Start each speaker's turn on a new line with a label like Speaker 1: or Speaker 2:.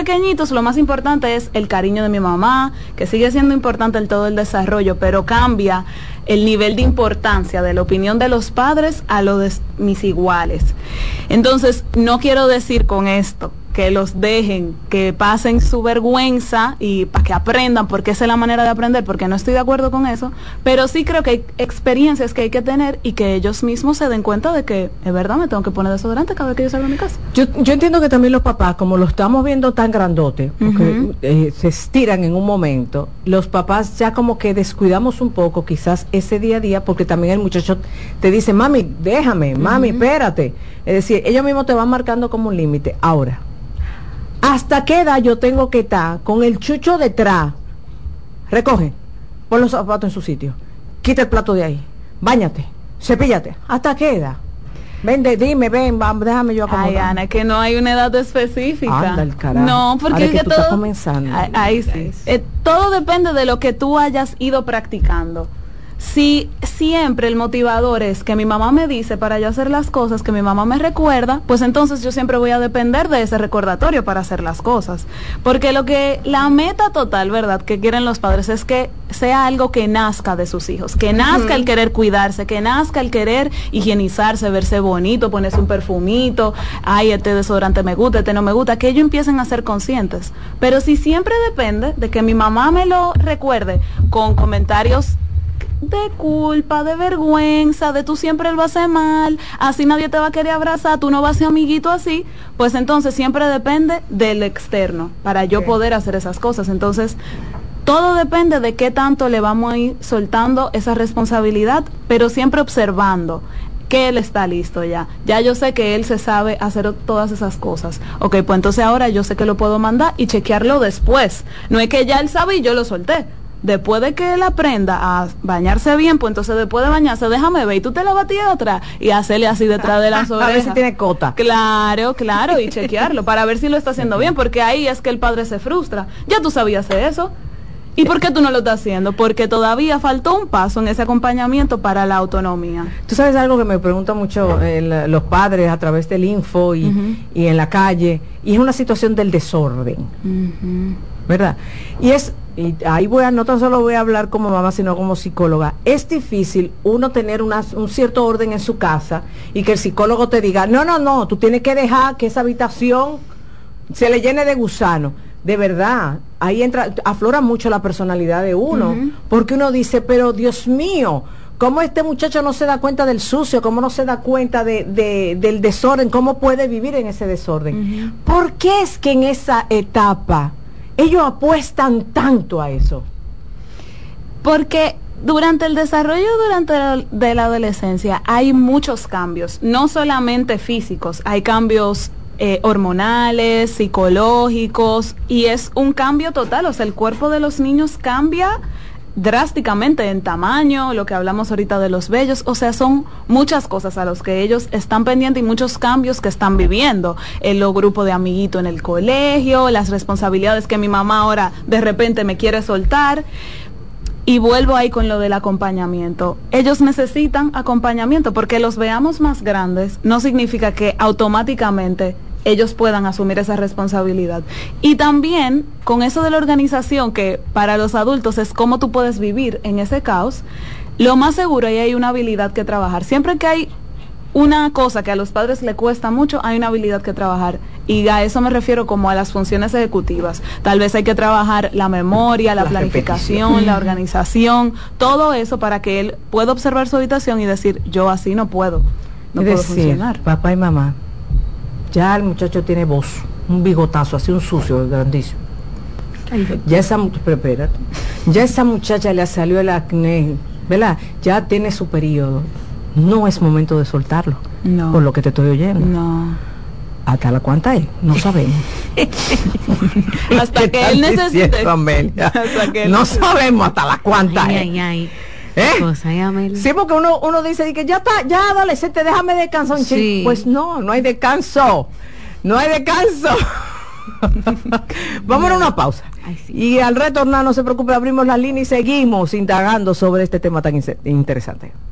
Speaker 1: pequeñitos, lo más importante es el cariño de mi mamá, que sigue siendo importante en todo el desarrollo, pero cambia el nivel de importancia de la opinión de los padres a lo de mis iguales. Entonces, no quiero decir con esto que los dejen, que pasen su vergüenza y para que aprendan, porque esa es la manera de aprender, porque no estoy de acuerdo con eso, pero sí creo que hay experiencias que hay que tener y que ellos mismos se den cuenta de que es verdad, me tengo que poner desodorante cada vez que yo salgo de mi casa.
Speaker 2: Yo entiendo que también los papás, como lo estamos viendo tan grandote, porque se estiran en un momento, los papás ya como que descuidamos un poco quizás ese día a día, porque también el muchacho te dice, mami, déjame, mami, espérate. Es decir, ellos mismos te van marcando como un límite. Ahora, ¿hasta qué edad yo tengo que estar con el chucho detrás? Recoge, pon los zapatos en su sitio, quita el plato de ahí, báñate, cepíllate. ¿Hasta qué edad? Ven, dime, ven, déjame yo acomodar.
Speaker 1: Ay, Ana, que no hay una edad específica.
Speaker 2: Anda el carajo.
Speaker 1: No, porque
Speaker 2: es que tú
Speaker 1: todo,
Speaker 2: estás comenzando.
Speaker 1: Ahí sí. Todo depende de lo que tú hayas ido practicando. Si siempre el motivador es que mi mamá me dice para yo hacer las cosas, que mi mamá me recuerda, pues entonces yo siempre voy a depender de ese recordatorio para hacer las cosas. Porque la meta total, ¿verdad?, que quieren los padres es que sea algo que nazca de sus hijos, que nazca el querer cuidarse, que nazca el querer higienizarse, verse bonito, ponerse un perfumito, ay, este desodorante me gusta, este no me gusta, que ellos empiecen a ser conscientes. Pero si siempre depende de que mi mamá me lo recuerde con comentarios de culpa, de vergüenza, de tú siempre lo haces mal, así nadie te va a querer abrazar, tú no vas a ser amiguito así, pues entonces siempre depende del externo para yo poder hacer esas cosas. Entonces, todo depende de qué tanto le vamos a ir soltando esa responsabilidad, pero siempre observando que él está listo ya. Ya yo sé que él se sabe hacer todas esas cosas. Ok, pues entonces ahora yo sé que lo puedo mandar y chequearlo después. No es que ya él sabe y yo lo solté. Después de que él aprenda a bañarse bien, pues entonces después de bañarse, déjame ver, y tú te la batías atrás y hacerle así detrás de las orejas.
Speaker 2: A ver si tiene cota.
Speaker 1: Claro, y chequearlo para ver si lo está haciendo bien, porque ahí es que el padre se frustra. Ya tú sabías hacer eso. ¿Y por qué tú no lo estás haciendo? Porque todavía faltó un paso en ese acompañamiento para la autonomía.
Speaker 2: Tú sabes algo que me preguntan mucho los padres a través del info y en la calle, y es una situación del desorden, ¿verdad? Y ahí no tan solo voy a hablar como mamá, sino como psicóloga. Es difícil uno tener un cierto orden en su casa y que el psicólogo te diga, no, tú tienes que dejar que esa habitación se le llene de gusano. De verdad, ahí aflora mucho la personalidad de uno, porque uno dice, pero Dios mío, ¿cómo este muchacho no se da cuenta del sucio? ¿Cómo no se da cuenta del desorden? ¿Cómo puede vivir en ese desorden? ¿Por qué es que en esa etapa ellos apuestan tanto a eso?
Speaker 1: Porque durante el desarrollo de la adolescencia hay muchos cambios, no solamente físicos, hay cambios hormonales, psicológicos, y es un cambio total. O sea, el cuerpo de los niños cambia drásticamente en tamaño, lo que hablamos ahorita de los vellos, o sea, son muchas cosas a los que ellos están pendientes y muchos cambios que están viviendo, los grupos de amiguitos en el colegio, las responsabilidades que mi mamá ahora de repente me quiere soltar. Y vuelvo ahí con lo del acompañamiento. Ellos necesitan acompañamiento, porque los veamos más grandes no significa que automáticamente ellos puedan asumir esa responsabilidad. Y también con eso de la organización, que para los adultos es cómo tú puedes vivir en ese caos, lo más seguro ahí hay una habilidad que trabajar. Siempre que hay una cosa que a los padres le cuesta mucho, hay una habilidad que trabajar, y a eso me refiero como a las funciones ejecutivas. Tal vez hay que trabajar la memoria, la planificación, la organización, todo eso para que él pueda observar su habitación y decir, yo así no puedo funcionar.
Speaker 2: Papá y mamá, ya el muchacho tiene voz, un bigotazo, así un sucio, grandísimo. Ya esa muchacha le salió el acné, ¿verdad? Ya tiene su periodo. No es momento de soltarlo, por lo que te estoy oyendo.
Speaker 1: No.
Speaker 2: ¿Hasta la cuánta es? No sabemos.
Speaker 1: Hasta que él necesite.
Speaker 2: No sabemos hasta la cuánta es. Sí, porque uno dice que ya está, ya adolescente, déjame descansar un chico. Pues no hay descanso. No hay descanso. Vamos a una pausa. Y al retornar, no se preocupe, abrimos la línea y seguimos indagando sobre este tema tan interesante.